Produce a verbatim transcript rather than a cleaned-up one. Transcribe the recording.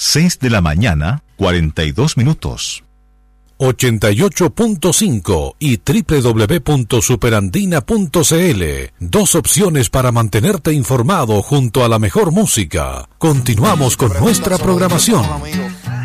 seis de la mañana, cuarenta y dos minutos. ochenta y ocho punto cinco y doble u doble u doble u punto superandina punto c l. Dos opciones para mantenerte informado junto a la mejor música. Continuamos con nuestra programación.